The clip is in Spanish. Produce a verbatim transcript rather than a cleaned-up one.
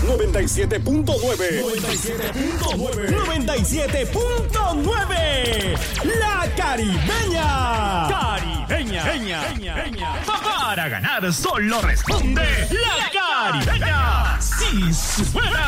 noventa y siete punto nueve. noventa y siete punto nueve. noventa y siete punto nueve. La Caribeña. Caribeña. Peña, Peña, Peña. Para ganar solo responde La Caribeña. Si suena.